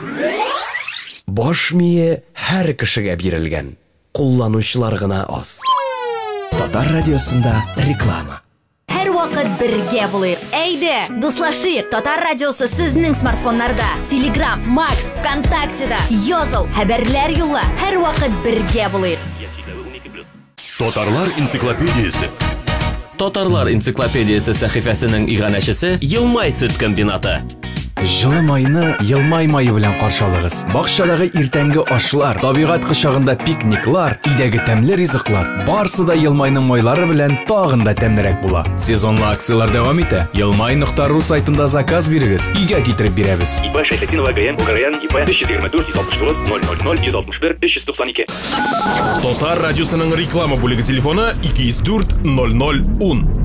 Баш мие һәр кешегә бирелгән. Кулланучылар гына аз. Татар радиосында реклама. Һәр вакыт бергә булыйк. Әйдә, дуслашыйк. Татар радиосы сезнең смартфоннарда. Telegram, Max, ВКонтактеда. Языл, хәбәрләр юлла. Һәр вакыт бергә булыйк. Татарлар энциклопедиясе. Татарлар энциклопедиясе сәхифәсенең иганәчесе Елмай сөт комбинаты. Жылы майны Елмай майы белән каршылыгыз. Бакчадагы иртәнге ашлар, табигать кочагында пикниклар, идәге тәмле ризыклар, барысы да Елмайның майлары белән тагын да тәмлерәк була. Сезонлы акциялар дәвам итә. Елмай.ру сайтында заказ бирегез, өйгә китереп бирәбез. ИП Шәйхетдинова ГН, Булгариян, ИП 524 169 000 161 392. Татар радиосының реклама бүлеге телефоны 204 00 10.